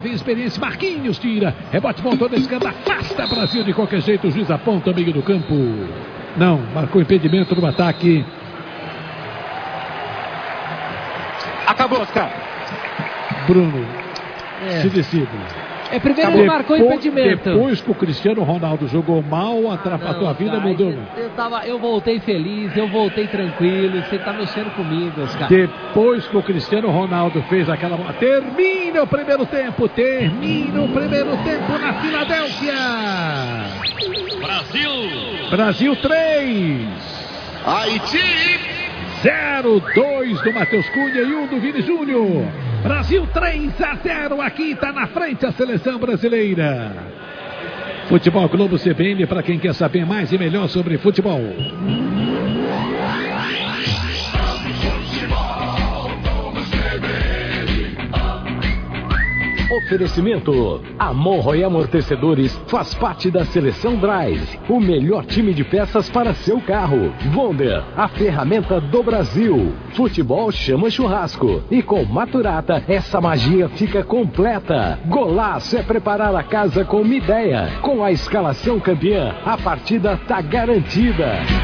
Tem experiência, Marquinhos tira, rebote, voltou na esquerda, afasta Brasil de qualquer jeito, o juiz aponta meio do campo. Não, marcou impedimento no ataque. Acabou, Oscar. Bruno, se decide. Primeiro ele marcou impedimento. Depois que o Cristiano Ronaldo jogou mal, atrapalhou a vida, mudou. Eu voltei feliz, eu voltei tranquilo. Você tá mexendo comigo, Oscar. Depois que o Cristiano Ronaldo fez aquela... Termina o primeiro tempo na Filadélfia. Brasil 3. Haiti 0-2 do Matheus Cunha e 1 do Vini Júnior. Brasil 3-0, aqui está na frente a seleção brasileira. Futebol Globo CBN para quem quer saber mais e melhor sobre futebol. Oferecimento: a Monroe Amortecedores faz parte da Seleção Drive, o melhor time de peças para seu carro. Wonder, a ferramenta do Brasil. Futebol chama churrasco e com Maturata essa magia fica completa. Golaço é preparar a casa com uma ideia. Com a escalação campeã, a partida tá garantida.